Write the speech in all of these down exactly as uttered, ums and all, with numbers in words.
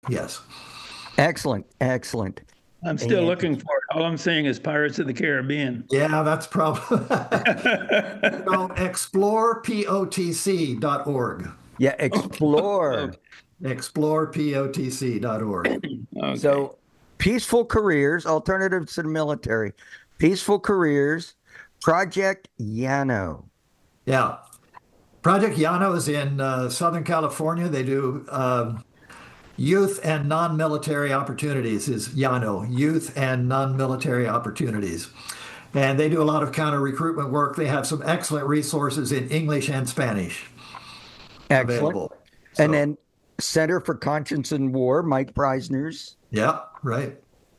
Yes. Excellent, excellent. I'm still And looking for it. All I'm saying is Pirates of the Caribbean. Yeah, that's probably so explore P O T C dot org. yeah, Okay. explore. explore P O T C dot org. Okay. So, peaceful careers, alternatives to the military, peaceful careers, Project Yano. Yeah. Project Yano is in uh, Southern California. They do um, youth and non-military opportunities is Yano, youth and non-military opportunities. And they do a lot of counter recruitment work. They have some excellent resources in English and Spanish Excellent. available. And So, then Center for Conscience and War, Mike Preisner's. yeah, right.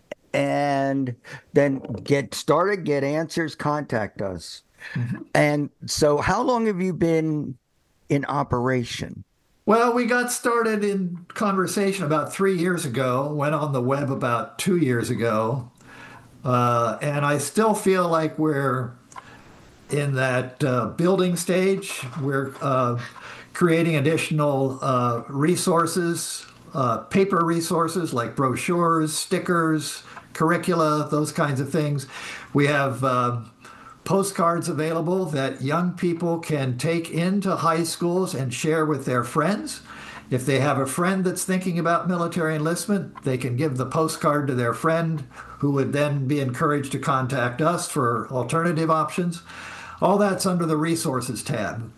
And then get started, get answers, contact us. Mhm. And so, how long have you been in operation? Well, we got started in conversation about three years ago, went on the web about two years ago. Uh, and I still feel like we're in that uh, building stage. We're uh, creating additional uh, resources, uh, paper resources like brochures, stickers, curricula, those kinds of things. We have uh, postcards available that young people can take into high schools and share with their friends. If they have a friend that's thinking about military enlistment, they can give the postcard to their friend, who would then be encouraged to contact us for alternative options. All that's under the resources tab.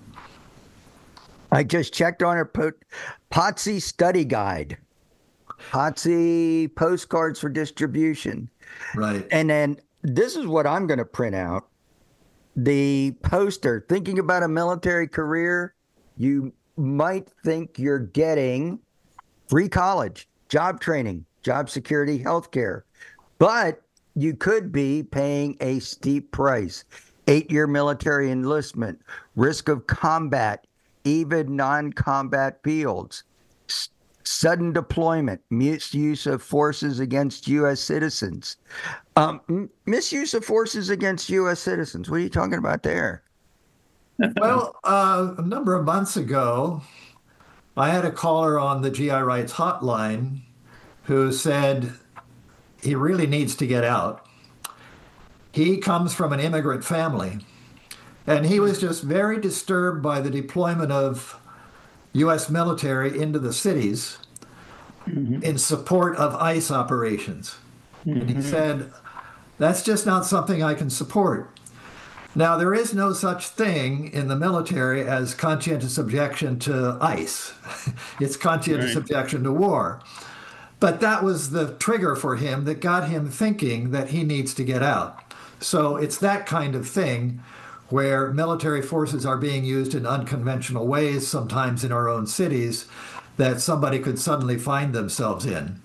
I just checked on it. P O T S I study guide, P O T S I postcards for distribution. Right. And then this is what I'm going to print out. The poster, thinking about a military career, you might think you're getting free college, job training, job security, healthcare, but you could be paying a steep price. Eight-year military enlistment, risk of combat, even non-combat fields, s- sudden deployment, misuse of forces against U S citizens. Um, m- misuse of forces against U S citizens. What are you talking about there? Well, uh, a number of months ago, I had a caller on the G I Rights hotline who said he really needs to get out. He comes from an immigrant family, and he was just very disturbed by the deployment of U S military into the cities in support of ICE operations. And he said, that's just not something I can support. Now, there is no such thing in the military as conscientious objection to ICE. It's conscientious Right. objection to war. But that was the trigger for him that got him thinking that he needs to get out. So it's that kind of thing where military forces are being used in unconventional ways, sometimes in our own cities, that somebody could suddenly find themselves in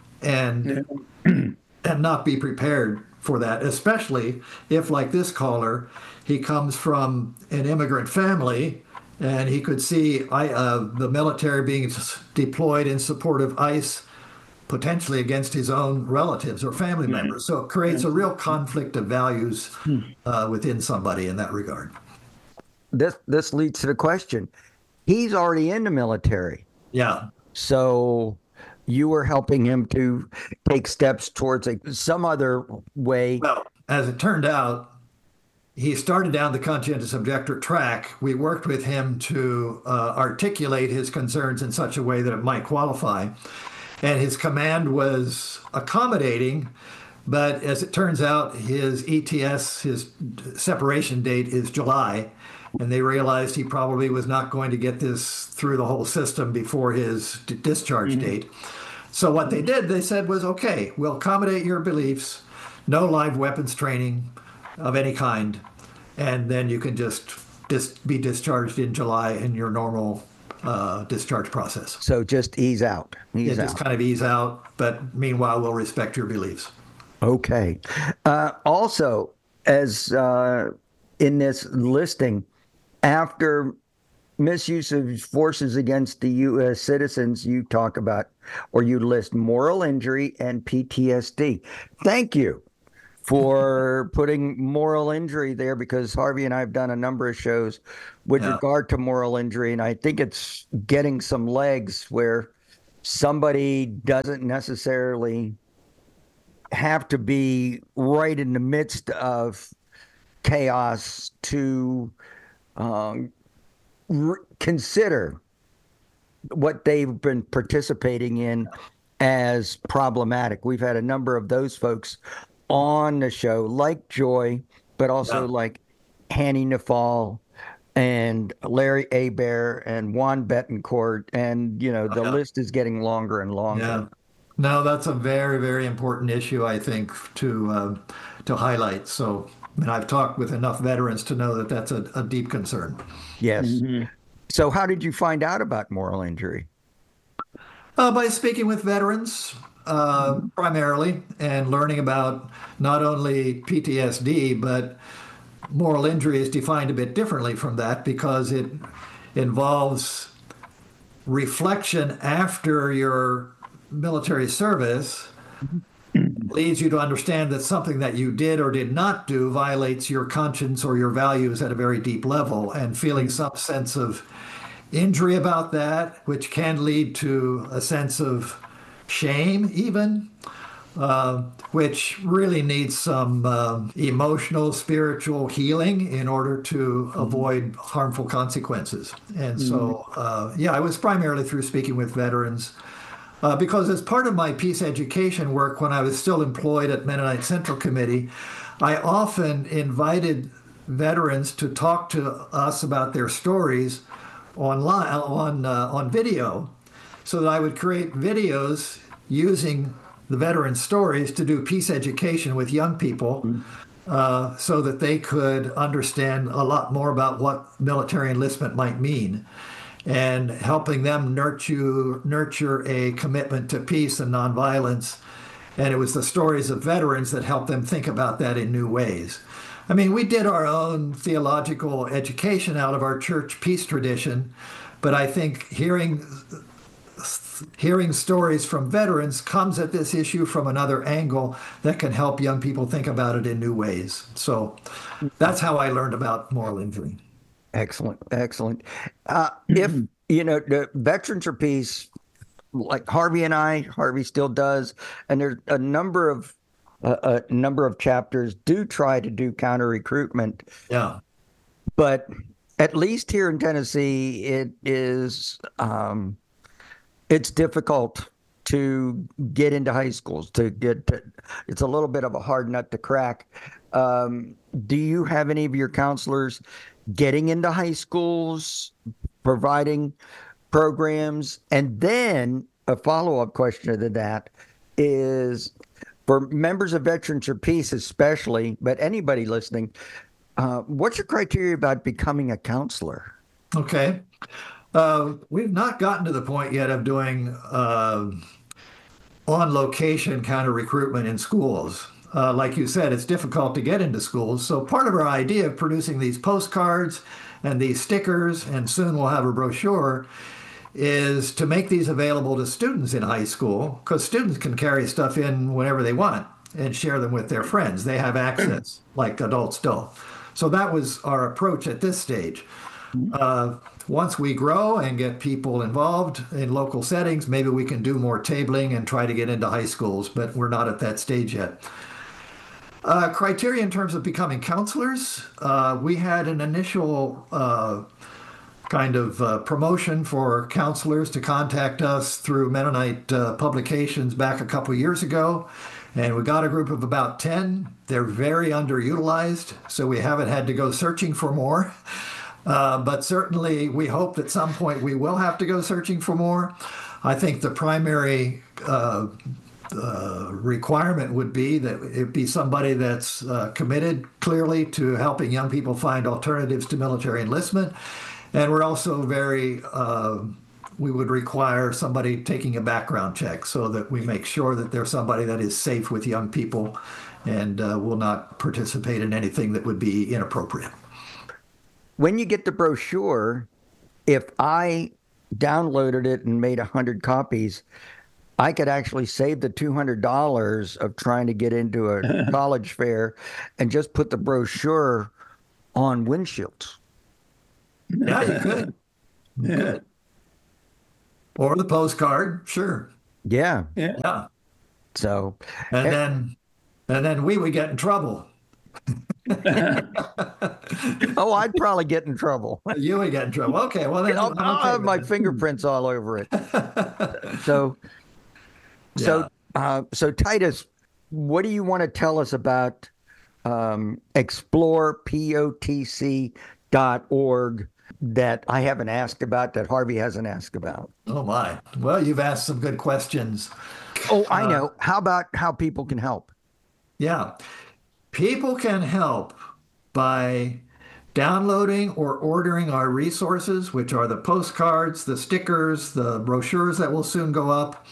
and and not be prepared for that, especially if, like this caller, he comes from an immigrant family and he could see I, uh, the military being s- deployed in support of ICE, potentially against his own relatives or family members. So it creates a real conflict of values uh, within somebody in that regard. This this leads to the question. He's already in the military, Yeah. so you were helping him to take steps towards a, some other way. Well, as it turned out, he started down the conscientious objector track. We worked with him to uh, articulate his concerns in such a way that it might qualify. And his command was accommodating, but as it turns out, his E T S, his separation date is July, and they realized he probably was not going to get this through the whole system before his d- discharge date. So what they did, they said was, okay, we'll accommodate your beliefs, no live weapons training of any kind, and then you can just dis- be discharged in July in your normal uh, discharge process. So just ease out. Yeah, Ease just out. kind of ease out, but meanwhile, we'll respect your beliefs. Okay. Uh, also, as uh, in this listing, after misuse of forces against the U S citizens, you talk about, or you list moral injury and P T S D. Thank you for putting moral injury there, because Harvey and I have done a number of shows with Yeah. regard to moral injury, and I think it's getting some legs where somebody doesn't necessarily have to be right in the midst of chaos to um, re- consider what they've been participating in as problematic. We've had a number of those folks on the show, like Joy, but also Yeah. like Hanny Nafal and Larry Abair and Juan Betancourt. And, you know, the Yeah. list is getting longer and longer. Yeah. No, that's a very, very important issue, I think, to uh, to highlight. So, I mean, I've talked with enough veterans to know that that's a, a deep concern. Yes. Mhm. So, how did you find out about moral injury? Uh, by speaking with veterans, uh, primarily, and learning about not only P T S D, but moral injury is defined a bit differently from that because it involves reflection after your military service, leads you to understand that something that you did or did not do violates your conscience or your values at a very deep level, and feeling some sense of injury about that, which can lead to a sense of shame, even, uh, which really needs some uh, emotional, spiritual healing in order to avoid harmful consequences. And so, uh, yeah, I was primarily through speaking with veterans. Uh, because as part of my peace education work, when I was still employed at Mennonite Central Committee, I often invited veterans to talk to us about their stories online on uh, on video, so that I would create videos using the veteran stories to do peace education with young people, uh, so that they could understand a lot more about what military enlistment might mean, and helping them nurture nurture a commitment to peace and nonviolence. And it was the stories of veterans that helped them think about that in new ways. I mean, we did our own theological education out of our church peace tradition, but I think hearing hearing stories from veterans comes at this issue from another angle that can help young people think about it in new ways. So that's how I learned about moral injury. Excellent, excellent. Uh, if you know the Veterans for Peace, like Harvey and I, Harvey still does, and there's a number of uh, a number of chapters do try to do counter recruitment, Yeah. but at least here in Tennessee, it is um, it's difficult to get into high schools. To get to, it's a little bit of a hard nut to crack. Um, do you have any of your counselors getting into high schools, providing programs? And then a follow-up question to that is, for members of Veterans for Peace especially, but anybody listening, uh, what's your criteria about becoming a counselor? Okay. Uh, we've not gotten to the point yet of doing uh, on-location kind of recruitment in schools. Uh, like you said, it's difficult to get into schools. So part of our idea of producing these postcards and these stickers, and soon we'll have a brochure, is to make these available to students in high school, because students can carry stuff in whenever they want and share them with their friends. They have access like adults don't. So that was our approach at this stage. Uh, once we grow and get people involved in local settings, maybe we can do more tabling and try to get into high schools, but we're not at that stage yet. Uh, criteria in terms of becoming counselors, uh, we had an initial uh, kind of uh, promotion for counselors to contact us through Mennonite uh, publications back a couple years ago. And we got a group of about ten. They're very underutilized, so we haven't had to go searching for more. Uh, but certainly we hope at some point we will have to go searching for more. I think the primary uh, uh, requirement would be that it be somebody that's uh, committed clearly to helping young people find alternatives to military enlistment. And we're also very, uh, we would require somebody taking a background check so that we make sure that there's somebody that is safe with young people and uh, will not participate in anything that would be inappropriate. When you get the brochure, if I downloaded it and made one hundred copies, I could actually save the two hundred dollars of trying to get into a college fair and just put the brochure on windshields. Yeah, you could. You Yeah. could. Or the postcard, sure. Yeah. Yeah. Yeah. So, And eh, then and then we would get in trouble. oh, I'd probably get in trouble. You would get in trouble. Okay, well then I'll, I'm I'll okay have my with fingerprints all over it. So, Yeah. so, uh, so Titus, what do you want to tell us about um, explore P O T C dot org that I haven't asked about, that Harvey hasn't asked about? Oh my. Well, you've asked some good questions. Oh, I know. How about how people can help? Yeah. People can help by downloading or ordering our resources, which are the postcards, the stickers, the brochures that will soon go up,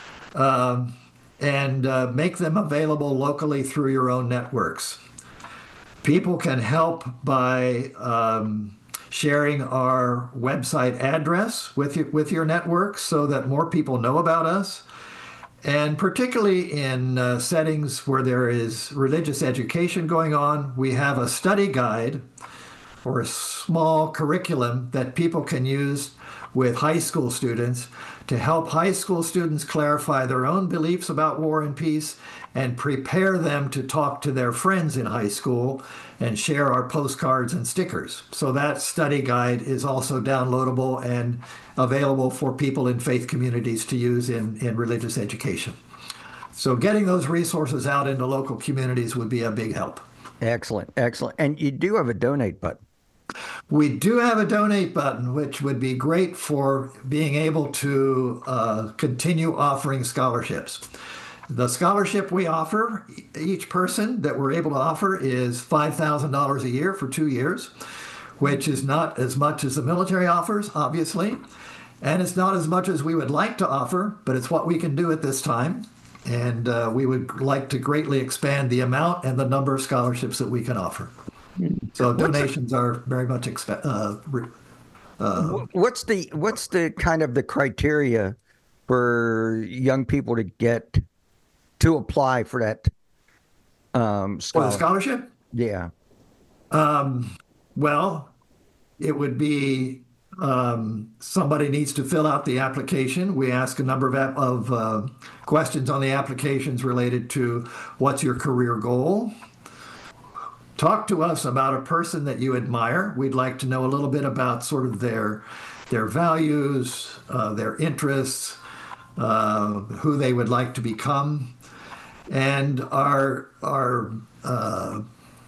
um, and uh, make them available locally through your own networks. People can help by um, sharing our website address with your, with your network so that more people know about us. And particularly in uh, settings where there is religious education going on, we have a study guide or a small curriculum that people can use with high school students to help high school students clarify their own beliefs about war and peace and prepare them to talk to their friends in high school and share our postcards and stickers. So that study guide is also downloadable and available for people in faith communities to use in, in religious education. So getting those resources out into local communities would be a big help. Excellent, excellent. And you do have a donate button. We do have a donate button, which would be great for being able to uh, continue offering scholarships. The scholarship we offer, each person that we're able to offer, is five thousand dollars a year for two years, which is not as much as the military offers, obviously. And it's not as much as we would like to offer, but it's what we can do at this time. And uh, we would like to greatly expand the amount and the number of scholarships that we can offer. So donations are very much expe- uh, re- uh, What's the what's the kind of the criteria for young people to get to apply for that um, for the scholarship? scholarship. Yeah. Um, well, it would be um, somebody needs to fill out the application. We ask a number of, ap- of uh, questions on the applications related to what's your career goal. Talk to us about a person that you admire. We'd like to know a little bit about sort of their their values, uh, their interests, uh, who they would like to become, and our our uh,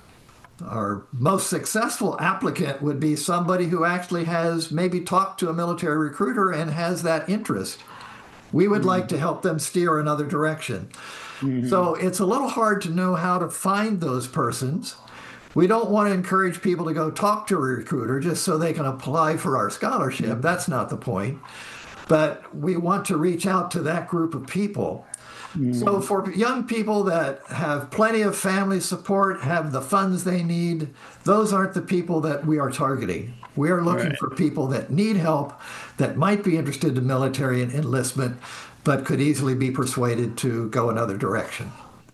our most successful applicant would be somebody who actually has maybe talked to a military recruiter and has that interest. We would mm-hmm. like to help them steer another direction. Mm-hmm. So it's a little hard to know how to find those persons. We don't want to encourage people to go talk to a recruiter just so they can apply for our scholarship. That's not the point. But we want to reach out to that group of people. Mm. So for young people that have plenty of family support, have the funds they need, those aren't the people that we are targeting. We are looking right. for people that need help, that might be interested in military and enlistment, but could easily be persuaded to go another direction.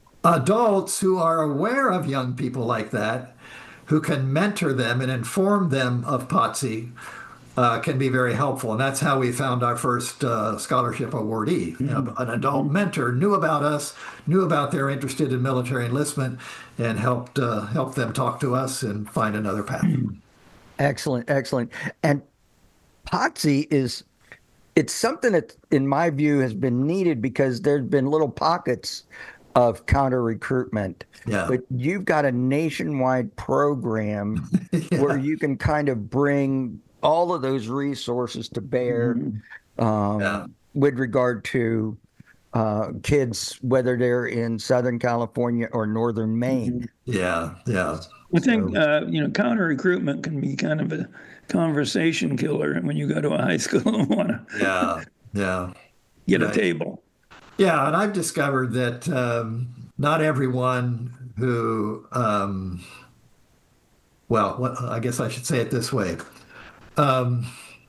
Adults who are aware of young people like that, who can mentor them and inform them of P O T C, uh, can be very helpful. And that's how we found our first uh, scholarship awardee. Mm-hmm. An adult mentor knew about us, knew about their interest in military enlistment, and helped uh, help them talk to us and find another path. Excellent, excellent. And P O T C is, it's something that, in my view, has been needed because there's been little pockets of counter recruitment. Yeah. But you've got a nationwide program yeah. where you can kind of bring all of those resources to bear mm-hmm. um, yeah. with regard to uh, kids, whether they're in Southern California or Northern Maine. Yeah, yeah. I think, so, uh, you know, counter recruitment can be kind of a conversation killer when you go to a high school and want to yeah, yeah. get right. a table. Yeah, and I've discovered that um, not everyone who, um, well, what, I guess I should say it this way. Um,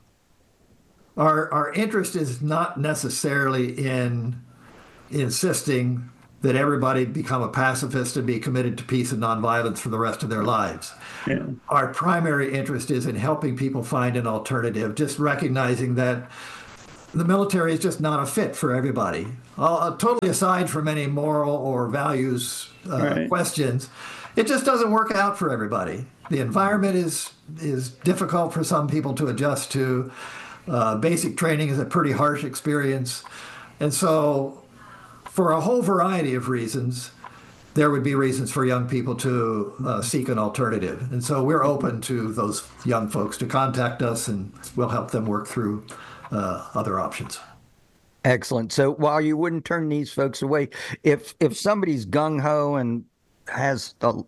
our our interest is not necessarily in insisting that everybody become a pacifist and be committed to peace and nonviolence for the rest of their lives. Yeah. Our primary interest is in helping people find an alternative, just recognizing that the military is just not a fit for everybody. Uh, totally aside from any moral or values uh, Right. questions, it just doesn't work out for everybody. The environment is is difficult for some people to adjust to. Uh, basic training is a pretty harsh experience, and so for a whole variety of reasons, there would be reasons for young people to uh, seek an alternative. And so we're open to those young folks to contact us, and we'll help them work through uh, other options. Excellent. So while you wouldn't turn these folks away, if if somebody's gung ho and has a,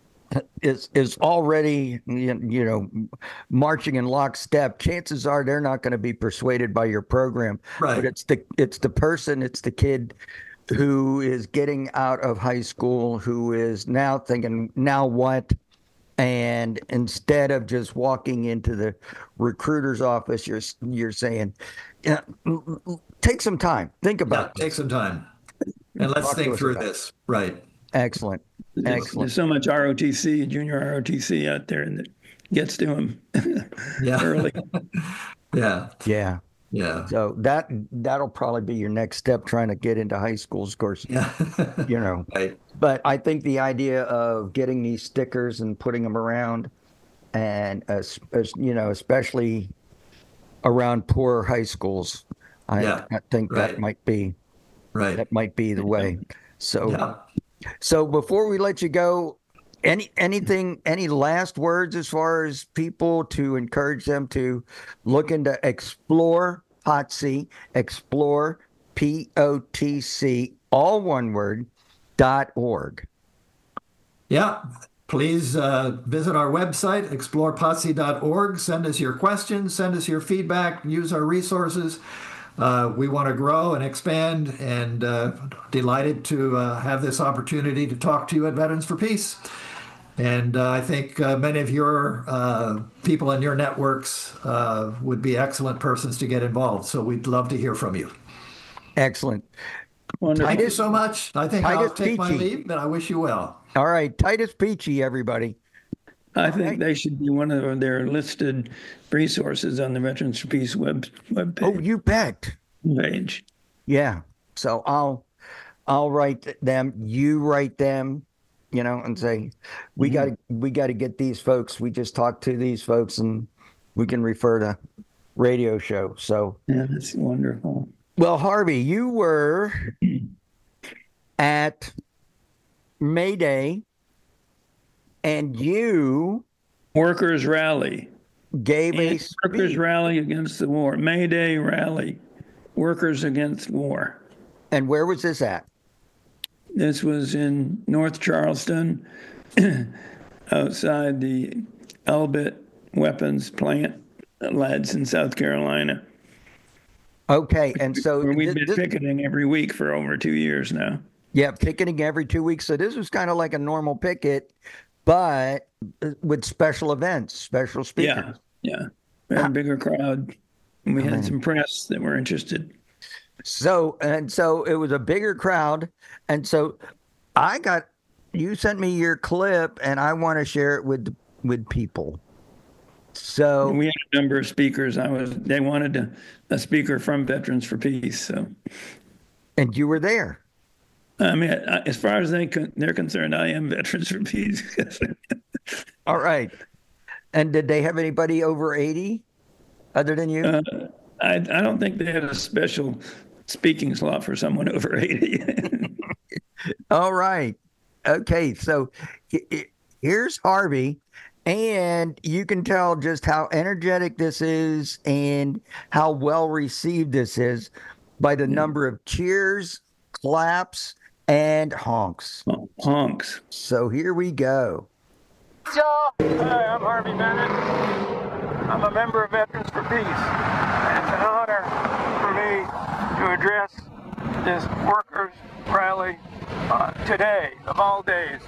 is is already you you know marching in lockstep, chances are they're not going to be persuaded by your program. Right. But it's the it's the person, it's the kid who is getting out of high school, who is now thinking, now what? And instead of just walking into the recruiter's office, you're you're saying, yeah, take some time, think Yeah, about take some time, and let's Talk to think us through about it. this. Right. Excellent. There's, Excellent. there's so much R O T C, junior R O T C out there, and it gets to them Yeah. early. Yeah. Yeah. Yeah. So that that'll probably be your next step, trying to get into high schools, of course. Yeah. You know. Right. But I think the idea of getting these stickers and putting them around, and as, as you know, especially around poor high schools, I, Yeah. I think Right. that might be Right. that might be the way. So, Yeah. so before we let you go, any anything, any last words as far as people to encourage them to look into Explore P O T C, Explore P O T C, all one word, dot org. Yeah. Please uh, visit our website, explore potsy dot org. Send us your questions, send us your feedback, use our resources. Uh, we want to grow and expand, and uh, delighted to uh, have this opportunity to talk to you at Veterans for Peace. And uh, I think uh, many of your uh, people in your networks uh, would be excellent persons to get involved. So we'd love to hear from you. Excellent. Wonderful. Thank you so much. I think I'll Titus take my Peachy. leave, and I wish you well. All right, Titus Peachy, everybody. I think right. they should be one of their listed resources on the Veterans for Peace web web Oh, page. you bet. page. Yeah. So I'll I'll write them, you write them, you know, and say, we got to we got to get these folks. We just talked to these folks, and we can refer to radio show. So, Yeah, that's wonderful. well, Harvey, you were at May Day, and you Workers rally. gave a And Workers speech. rally against the war. May Day rally. Workers against war. And where was this at? This was in North Charleston, outside the Elbit weapons plant, lads in South Carolina, Okay, and so where we've thi- been this- picketing every week for over two years now. yeah, picketing every two weeks. So this was kind of like a normal picket, but uh, with special events, special speakers. Yeah, yeah. We had a bigger crowd. And we had some press that were interested. So and so it was a bigger crowd, and so I got you sent me your clip, and I want to share it with with people. So We had a number of speakers. I was. They wanted a, a speaker from Veterans for Peace. So, and you were there. I mean, I- as far as they con- they're concerned, I am Veterans for Peace. All right. And did they have anybody over eighty other than you? Uh, I I don't think they had a special speaking slot for someone over eighty. All right. Okay. So he- he- here's Harvey, and you can tell just how energetic this is and how well received this is by the number of cheers, claps, and honks. Honks. So here we go. Hi, I'm Harvey Bennett. I'm a member of Veterans for Peace. It's an honor for me to address this workers' rally uh, today, of all days.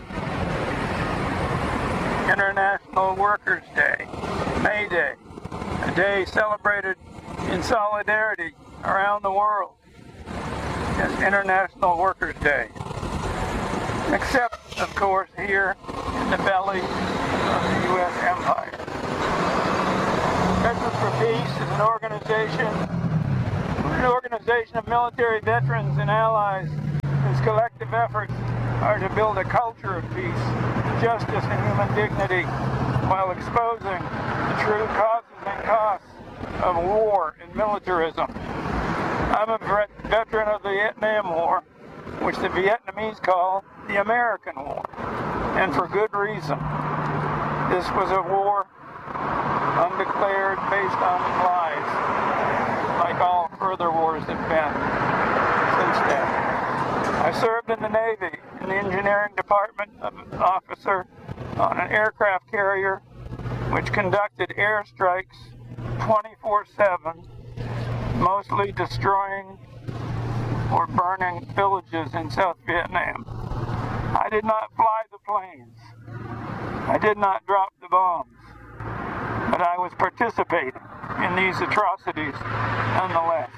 International Workers' Day, May Day, a day celebrated in solidarity around the world as International Workers' Day. Except, of course, here in the belly of the U S empire. Veterans for Peace is an organization We're an organization of military veterans and allies whose collective efforts are to build a culture of peace, justice, and human dignity while exposing the true causes and costs of war and militarism. I'm a veteran of the Vietnam War, which the Vietnamese call the American War, and for good reason. This was a war undeclared, based on lies, like all further wars have been since then. I served in the Navy, in the engineering department of an officer on an aircraft carrier, which conducted airstrikes twenty-four seven, mostly destroying or burning villages in South Vietnam. I did not fly the planes. I did not drop the bombs. But I was participating in these atrocities nonetheless.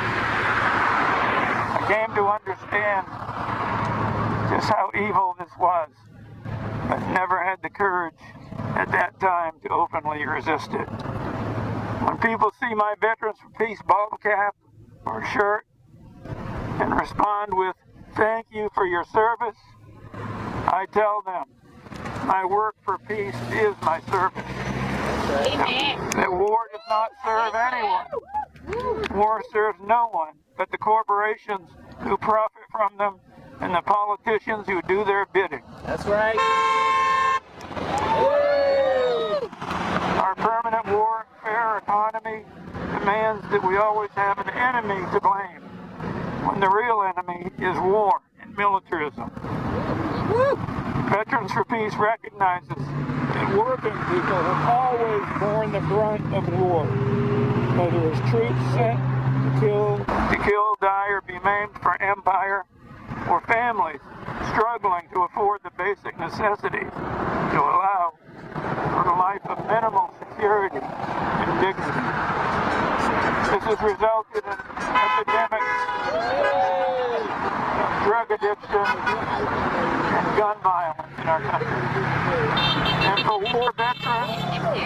I came to understand just how evil this was, but never had the courage at that time to openly resist it. When people see my Veterans for Peace ball cap or shirt and respond with, "Thank you for your service," I tell them, my work for peace is my service. Amen. That war does not serve anyone. War serves no one but the corporations who profit from them and the politicians who do their bidding. That's right. Our permanent warfare economy demands that we always have an enemy to blame, when the real enemy is war and militarism. Veterans for Peace recognizes that working people have always borne the brunt of war, whether as troops sent to kill, to kill, die, or be maimed for empire, or families struggling to afford the basic necessities to allow for a life of minimal security and dignity. This has resulted in epidemics of drug addiction and gun violence in our country. And for war veterans,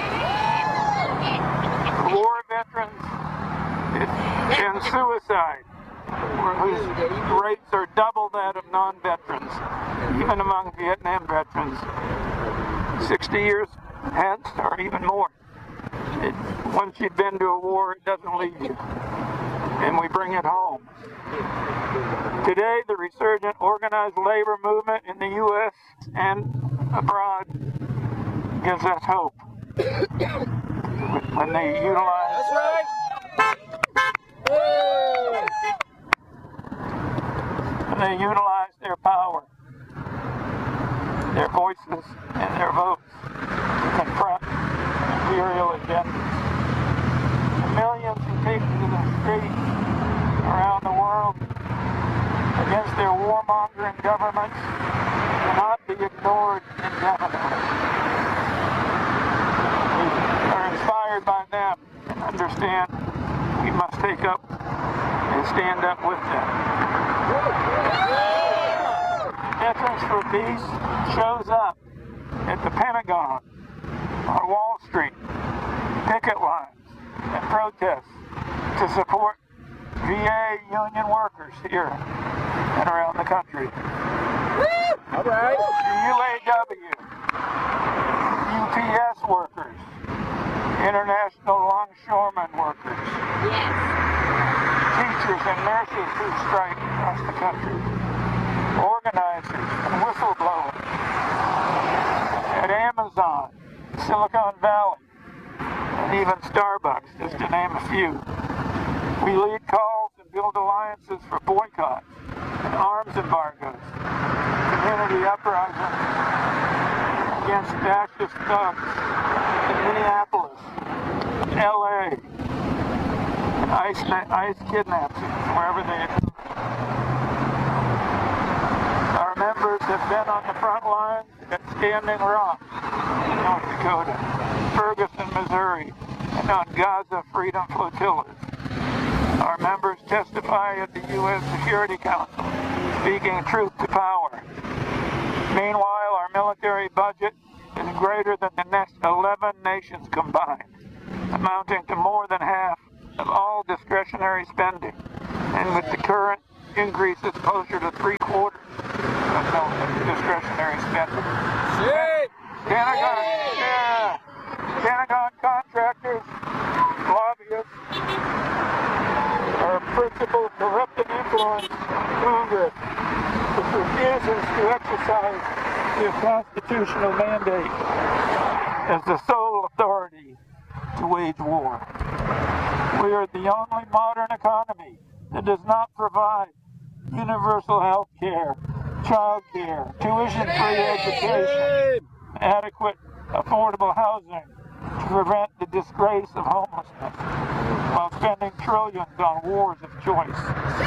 for war veterans, it's in suicide, whose rates are double that of non-veterans, even among Vietnam veterans. sixty years hence, or even more. It, once you've been to a war, it doesn't leave you, and we bring it home. Today, the resurgent organized labor movement in the U S and abroad gives us hope. When they utilize... That's right. When they utilize their power, their voices, and their votes to confront imperial agendas. The millions who take to the streets around the world against their warmongering governments cannot be ignored indefinitely. We are inspired by them and understand we must take up and stand up with them. Veterans for Peace shows up at the Pentagon, on Wall Street, picket lines, and protests to support V A union workers here and around the country. All right. The U A W, U P S workers, International Longshoremen workers, Yes. teachers and nurses who strike across the country, organizers and whistleblowers at Amazon, Silicon Valley, and even Starbucks, just to name a few. We lead calls and build alliances for boycotts and arms embargoes, community uprisings against fascist thugs in Minneapolis, L A, and ICE, ICE kidnappings wherever they occur. Our members have been on the front lines at Standing Rock in North Dakota, Ferguson, Missouri, and on Gaza Freedom Flotillas. Our members testify at the U N Security Council, speaking truth to power. Meanwhile, our military budget is greater than the next eleven nations combined, amounting to more than half of all discretionary spending. and with the current increases closer to three quarters of military discretionary spending. Pentagon, yeah, Pentagon contractors, lobbyists, are principal corrupting influence in Congress, which refuses to exercise the constitutional mandate as the sole authority to wage war. We are the only modern economy that does not provide universal health care, child care, tuition-free education, adequate, affordable housing to prevent the disgrace of homelessness while spending trillions on wars of choice.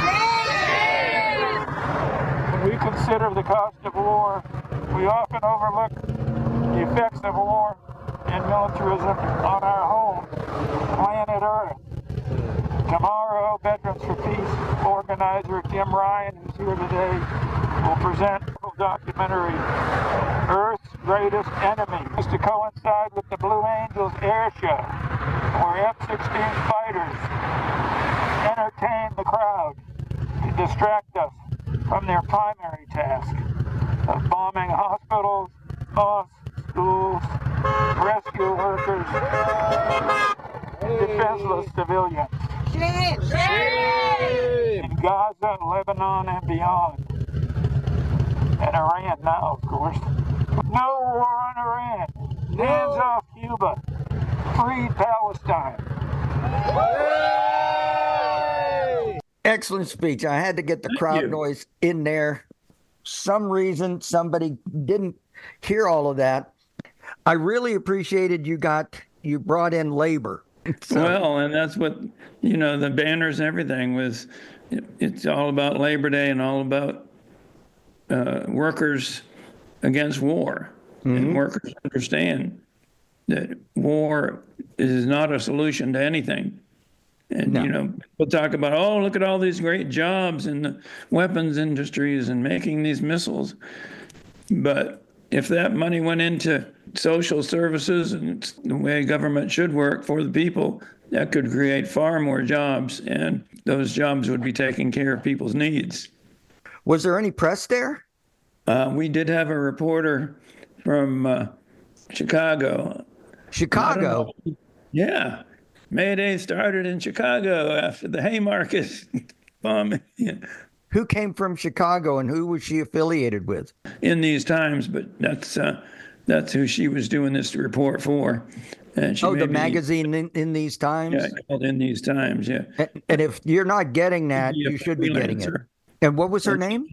When we consider the cost of war, we often overlook the effects of war and militarism on our home, planet Earth. Tomorrow, Veterans for Peace organizer Tim Ryan, who's here today, will present a documentary, Earth's Greatest Enemy, is to coincide with the Blue Angels air show, where F sixteen fighters entertain the crowd to distract us from their primary task of bombing hospitals, mosques, schools, rescue workers, and defenseless civilians in Gaza, Lebanon, and beyond. And Iran now, of course. No war on Iran. Hands off Cuba. Free Palestine. Excellent speech. I had to get the Thank crowd you. noise in there. Some reason somebody didn't hear all of that. I really appreciated you got you brought in labor. So- Well, and that's what, you know, the banners and everything was, it, it's all about Labor Day and all about uh, workers against war. And workers understand that war is not a solution to anything. And, No. you know, people talk about, oh, look at all these great jobs in the weapons industries and making these missiles. But if that money went into social services and it's the way government should work for the people, that could create far more jobs, and those jobs would be taking care of people's needs. Was there any press there? Uh, we did have a reporter from uh, Chicago. Chicago. Yeah. May Day started in Chicago after the Haymarket bombing Who came from Chicago and who was she affiliated with? in these times, but that's uh, that's who she was doing this report for. And she Oh, the may be- magazine in, in these times? Yeah, called In These Times, yeah. And, and if you're not getting that, Be a you should be getting it. freelancer. And what was her name?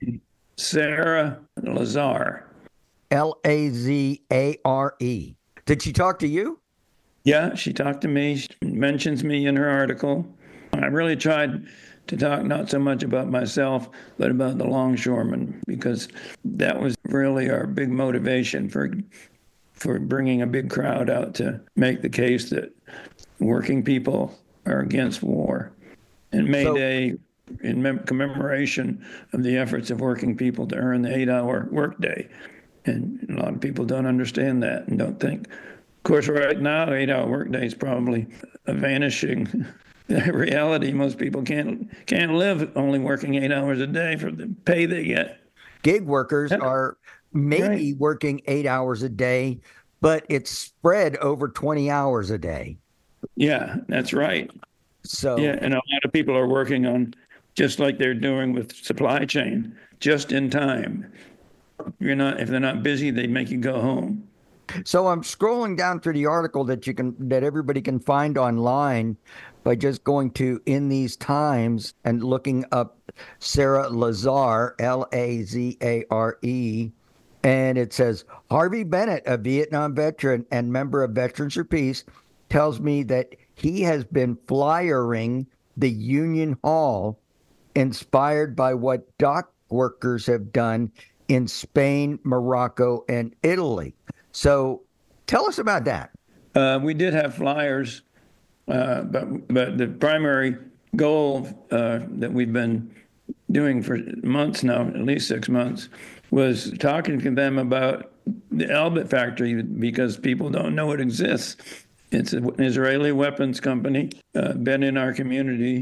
Sarah Lazar. L A Z A R E. Did she talk to you? Yeah, she talked to me. She mentions me in her article. I really tried to talk not so much about myself, but about the longshoremen, because that was really our big motivation for for bringing a big crowd out to make the case that working people are against war. And May So- Day, in mem- commemoration of the efforts of working people to earn the eight-hour workday. And a lot of people don't understand that and don't think. Of course, right now, eight-hour workday is probably a vanishing reality. Most people can't can't live only working eight hours a day for the pay they get. Gig workers Yeah. are maybe Right. working eight hours a day, but it's spread over twenty hours a day. Yeah, that's right. So Yeah, and a lot of people are working on, just like they're doing with supply chain, just in time. If you're not, if they're not busy, they make you go home. So I'm scrolling down through the article that you can that everybody can find online by just going to In These Times and looking up Sarah Lazar, L A Z A R E, and it says Harvey Bennett, a Vietnam veteran and member of Veterans for Peace, tells me that he has been flyering the Union Hall, inspired by what dock workers have done in Spain, Morocco, and Italy. So tell us about that. Uh, we did have flyers, uh, but but the primary goal uh, that we've been doing for months now, at least six months, was talking to them about the Elbit factory, because people don't know it exists. It's an Israeli weapons company, uh, been in our community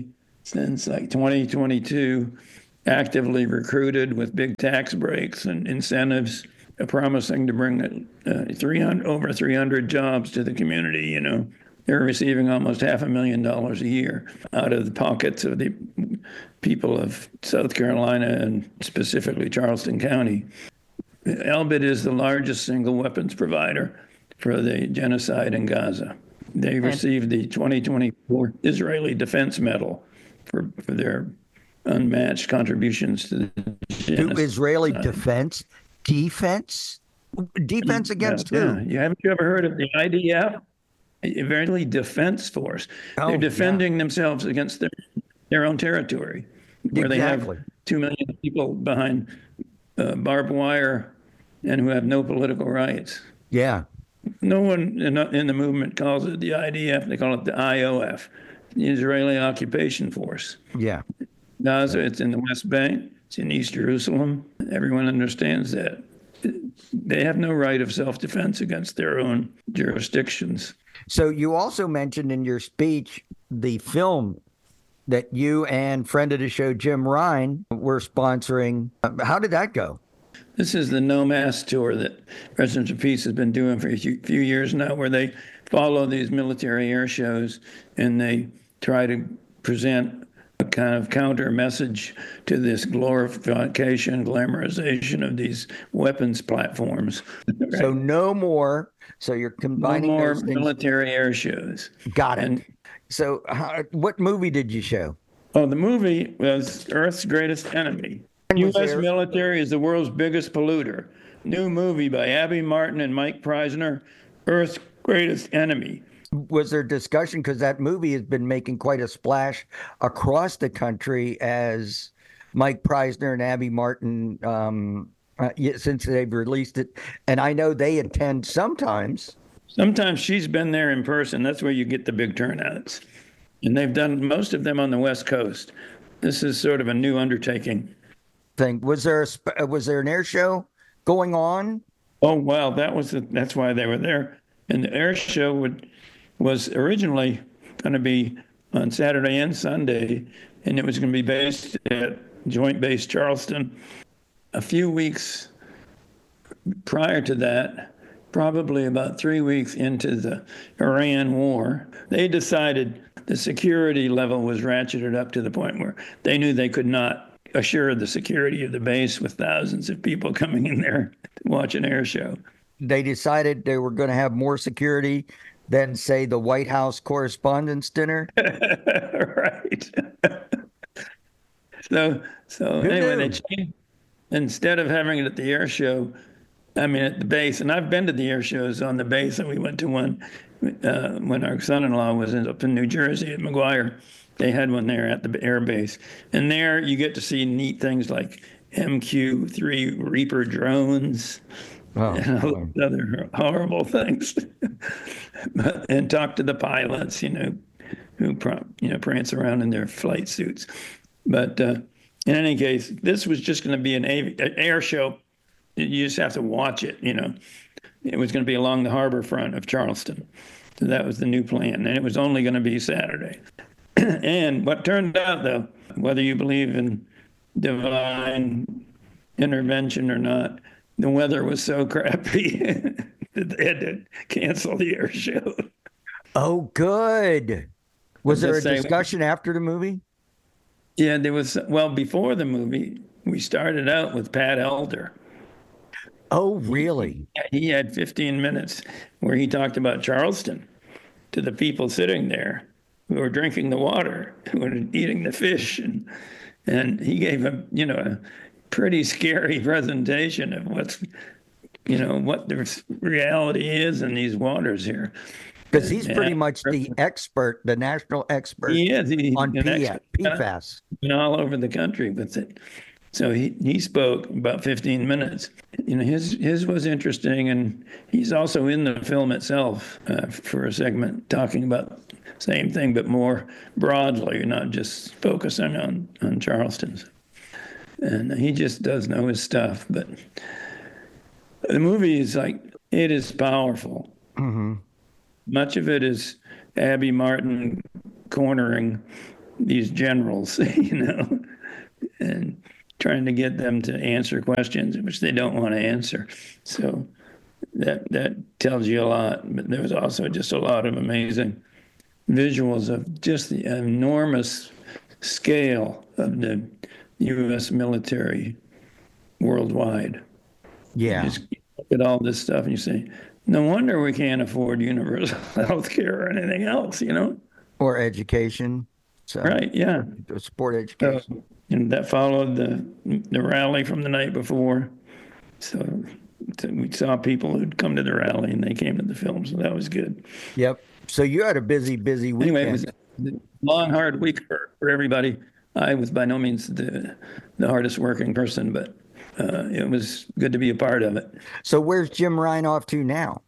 since like twenty twenty-two, actively recruited with big tax breaks and incentives, uh, promising to bring uh, three hundred, over three hundred jobs to the community. You know, they're receiving almost half a million dollars a year out of the pockets of the people of South Carolina and specifically Charleston County. Elbit is the largest single weapons provider for the genocide in Gaza. They received the twenty twenty-four Israeli Defense Medal for, for their unmatched contributions to the genocide. To Israeli defense? Defense? Defense against yeah, who? Yeah. You haven't you ever heard of the I D F? Israeli Defense Force. Oh, They're defending yeah. themselves against their, their own territory, where Exactly. they have two million people behind uh, barbed wire and who have no political rights. Yeah. No one in, in the movement calls it the I D F. They call it the I O F, the Israeli Occupation Force. Yeah. Gaza, it's in the West Bank. It's in East Jerusalem. Everyone understands that. They have no right of self-defense against their own jurisdictions. So you also mentioned in your speech the film that you and friend of the show, Jim Ryan, were sponsoring. How did that go? This is the No Mask tour that President of Peace has been doing for a few years now, where they follow these military air shows and they try to present a kind of counter message to this glorification, glamorization of these weapons platforms. Right? So no more. So you're No combining more those things. military air shows. Got it. And So how, what movie did you show? oh, the movie was Earth's Greatest Enemy. And U was S there- military is the world's biggest polluter. New movie by Abby Martin and Mike Preisner, Earth's Greatest Enemy. Was there discussion? Because that movie has been making quite a splash across the country as Mike Preisner and Abby Martin, um, uh, yeah, since they've released it. And I know they attend sometimes. Sometimes she's been there in person. That's where you get the big turnouts. And they've done most of them on the West Coast. This is sort of a new undertaking. Thing was there a sp- uh, was there an air show going on? Oh, well, that was the, that's why they were there. And the air show would was originally going to be on Saturday and Sunday, and it was going to be based at Joint Base Charleston. A few weeks prior to that, probably about three weeks into the Iran war, they decided the security level was ratcheted up to the point where they knew they could not assure the security of the base with thousands of people coming in there to watch an air show. They decided they were going to have more security than, say, the White House Correspondents' Dinner. Right. so, so Who anyway, knew? they changed. Instead of having it at the air show, I mean, at the base, and I've been to the air shows on the base, and we went to one uh, when our son-in-law was in, up in New Jersey at McGuire. They had one there at the air base. And there you get to see neat things like M Q three Reaper drones Oh, and all those other horrible things. But, and talk to the pilots, you know, who pro- you know prance around in their flight suits. But uh, in any case, this was just going to be an, av- an air show. You just have to watch it, you know. It was going to be along the harbor front of Charleston. So that was the new plan. And it was only going to be Saturday. And what turned out, though, whether you believe in divine intervention or not, the weather was so crappy that they had to cancel the air show. Oh, good. Was I'm there a just saying- discussion after the movie? Yeah, there was, well, before the movie, we started out with Pat Elder. Oh, really? He had fifteen minutes where he talked about Charleston to the people sitting there who were drinking the water, who were eating the fish. And, and he gave a, you know, a pretty scary presentation of what's, you know, what the reality is in these waters here. Because he's pretty Yeah. much the expert, the national expert He is. He, on an P- expert. PFAS. Been all over the country with it. So he, he spoke about fifteen minutes. You know, his his was interesting, and he's also in the film itself uh, for a segment talking about same thing, but more broadly, not just focusing on, on Charleston's. And he just does know his stuff. But the movie is like, it is powerful. Mm-hmm. Much of it is Abby Martin cornering these generals, you know, and trying to get them to answer questions which they don't want to answer. So that that tells you a lot. But there was also just a lot of amazing visuals of just the enormous scale of the U S military worldwide. Yeah. You just look at all this stuff and you say, no wonder we can't afford universal health care or anything else, you know? Or education. So, Right, yeah. Support education. So, and that followed the the rally from the night before. So, so we saw people who'd come to the rally and they came to the film, so that was good. Yep. So you had a busy, busy weekend. Anyway, it was a long, hard week for, for everybody. I was by no means the the hardest working person, but uh, it was good to be a part of it. So where's Jim Ryan off to now?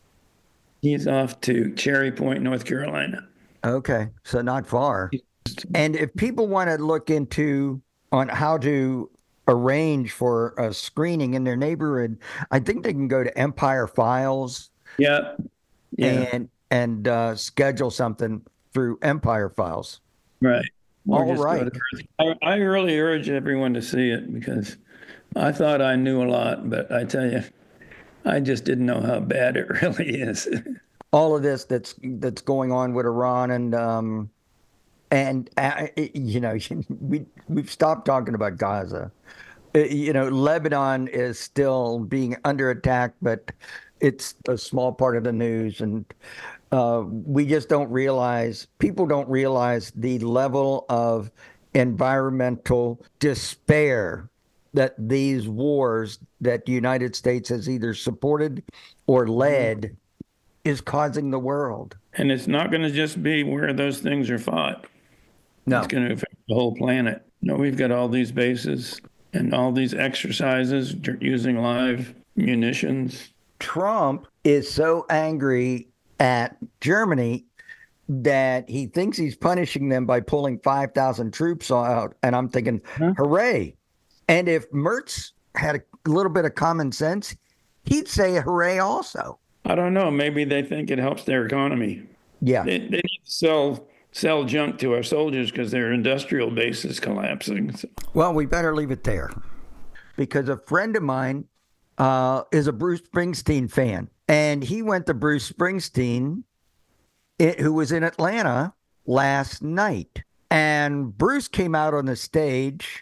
He's off to Cherry Point, North Carolina. Okay, so not far. And if people want to look into on how to arrange for a screening in their neighborhood, I think they can go to Empire Files. Yeah, yeah, and and uh, schedule something through Empire Files. right. Or All just go right. to- I, I really urge everyone to see it because I thought I knew a lot, but I tell you, I just didn't know how bad it really is. All of this that's that's going on with Iran and um and uh, you know we we've stopped talking about Gaza. Uh, You know, Lebanon is still being under attack, but it's a small part of the news, and uh, we just don't realize. People don't realize the level of environmental despair that these wars that the United States has either supported or led is causing the world. And it's not going to just be where those things are fought. No. It's going to affect the whole planet. You know, we've got all these bases and all these exercises using live munitions. Trump is so angry at Germany that he thinks he's punishing them by pulling five thousand troops out. And I'm thinking, huh? Hooray. And if Mertz had a little bit of common sense, he'd say hooray also. I don't know. Maybe they think it helps their economy. Yeah. They, they need to sell, sell junk to our soldiers because their industrial base is collapsing. So. Well, we better leave it there because a friend of mine uh, is a Bruce Springsteen fan. And he went to Bruce Springsteen, it, who was in Atlanta last night. And Bruce came out on the stage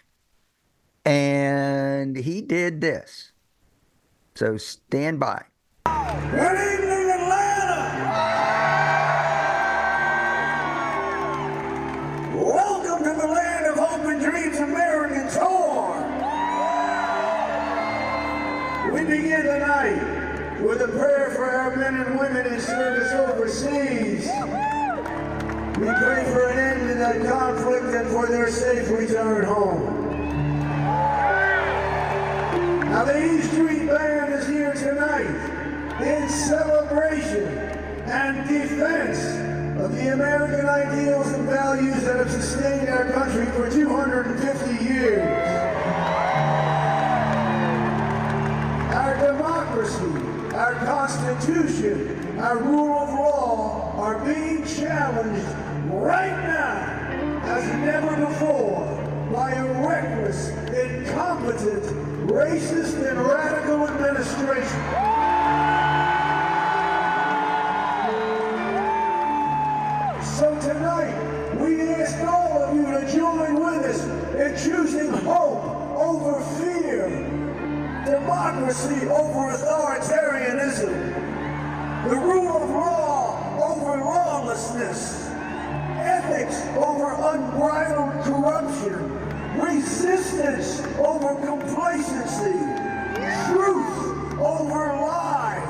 and he did this. So stand by. Good evening, Atlanta! Welcome to the land of hope and dreams, American tour! We begin tonight with a prayer for our men and women in service overseas. We pray for an end to that conflict and for their safe return home. Now the E Street Band is here tonight in celebration and defense of the American ideals and values that have sustained our country for two hundred fifty years. Our democracy, our Constitution, our rule of law are being challenged right now as never before by a reckless, incompetent, racist, and radical administration. So tonight, we ask all of you to join with us in choosing hope over fear, democracy over authoritarianism, the rule of law over lawlessness, ethics over unbridled corruption, resistance over complacency, truth over lies.